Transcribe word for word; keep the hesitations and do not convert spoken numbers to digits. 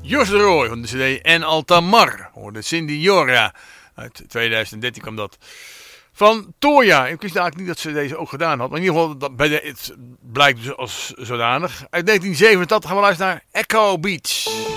Jos de Rooij van de cd En Altamar. Hoorde Cindy Jora. Uit tweeduizend dertien kwam dat. Van Toya. Ik wist eigenlijk niet dat ze deze ook gedaan had. Maar in ieder geval, dat bij de, het blijkt dus als zodanig. Uit negentien zevenentachtig gaan we luisteren naar Echo Beach.